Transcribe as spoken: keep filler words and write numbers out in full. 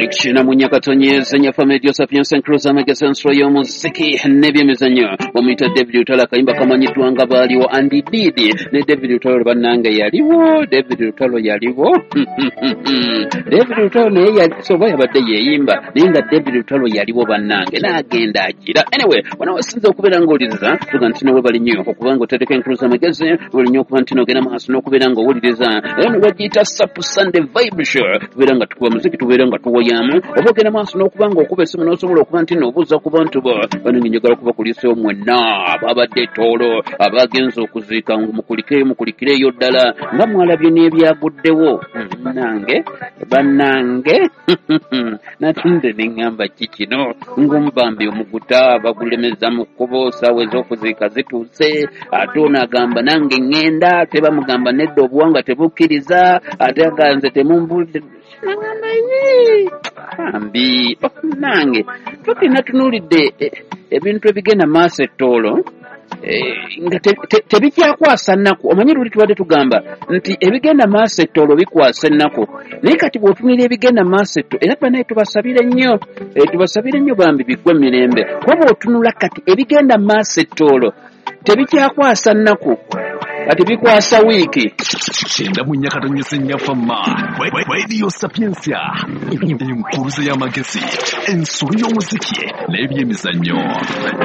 Ikishina munyakatonye zenya famedio sapiensa nkruza magazine stroyo muziki nebye mizanyo omita David Utala kayimba kamanyitwa nga baliwo Andy Didi ne David Utala bananga yaliwo David Utala yaliwo David Utala ne yasoba yabadde yeyimba ninga David Utala yaliwo banange nagenda akira anyway wana wasinza okubera ngoliza tuga ntino we bali nyo okubanga otereka nkruza magazine bali nyo kuba ntino gena maso n'okubera nga owuliriza eno bagiyita Sapu Sunday Vibe Show tubera nga tukuba muziki tubera nga tuwoyamu obogena maso n'okubanga okuba esimu n'osobola okuba nti n'obuuza ku bantu bo bano njagala kuba kulisa omwenna ababadde toolo abagenza okuziika mukulike mukulikireyo ddala nga mwalabye n'ebyaguddewo nange bannange natunde neŋŋamba ki kino ng'omubambi omuguta bagulemeza mu kkubo saawa ez'okuziika zituuse ate ono agamba nange ŋŋenda ate bamugamba nedda obuwanga tebukkiriza ate aganze temumbulidde nagamba yii ambi nange tukina tunulidde ebintu ebigenda maaso ettoolo nga tebikyakwasa nnaku omanyi luli tubadde tugamba nti ebigenda maaso ettoolo bikwasa ennaku naye kati bw'otunira ebigenda maaso ettoolo era banaye tubasabire nnyo tubasabire nnyo bambi biggwe mirembe kuba bw'otunula kati ebigenda maaso ettoolo tebikyakwasa nnaku kati bikwasa wiiki kyenda mu nyakatonye z'ennyafamma Radio Sapiensia enkuruze y'amagezi ensolo y'omuziki n'ebyemizannyo